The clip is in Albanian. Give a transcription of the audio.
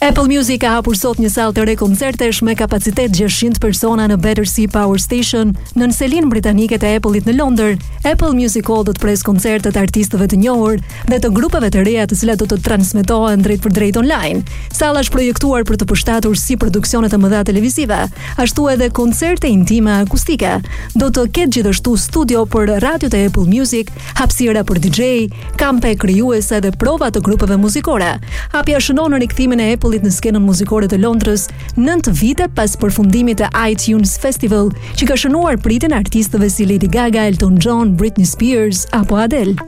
Apple Music ka hapur sot një sallë të re koncertesh me kapacitet 600 persona në Battersea Power Station, në selin britanike të Apple-it në Londër. Apple Music Hall do të pres koncertet e artistëve të njohur dhe të grupeve të reja të cilat do të transmetohen drejt për drejt online. Salla është projektuar për të përshtatur si produksione të mëdha televizive, ashtu edhe koncerte intime akustike. Do të ketë gjithashtu studio për radiot e Apple Music, hapësira për DJ, kampe krijuese dhe prova të grupeve muzikore. Hapja shënon rikthimin e Apple-it në skenën muzikore të Londrës 9 vite pas përfundimit të iTunes Festival, që ka shënuar pritjen e artistëve si Lady Gaga, Elton John, Britney Spears apo Adele.